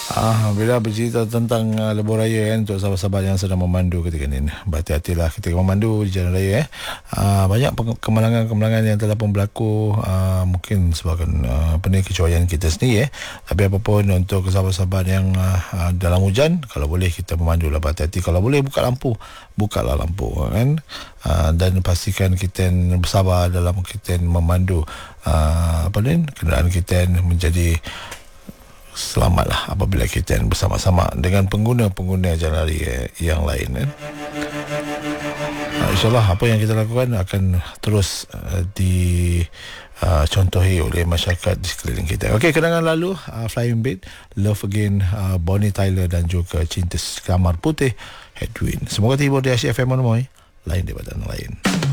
Bila bercerita tentang lebuh raya kan, untuk sahabat-sahabat yang sedang memandu ketika ini, berhati-hatilah ketika memandu di jalan raya. Banyak kemenangan-kemenangan yang telah pun berlaku, mungkin sebabkan kecuaian kita sendiri. Tapi apapun, untuk sahabat-sahabat yang dalam hujan, kalau boleh kita memandu lah, berhati-hati. Kalau boleh bukalah lampu kan. Dan pastikan kita bersabar dalam kita memandu kenderaan kita menjadi selamatlah apabila kita bersama-sama dengan pengguna-pengguna jalan raya yang lain kan. InsyaAllah apa yang kita lakukan akan terus dicontohi oleh masyarakat di sekeliling kita. Okey, kenangan lalu, Flying Bird, Love Again, Bonnie Tyler dan juga Cinta Kamar Putih, Hedwin. Semoga tiba di Asyik FM Monomoy, lain daripada lain.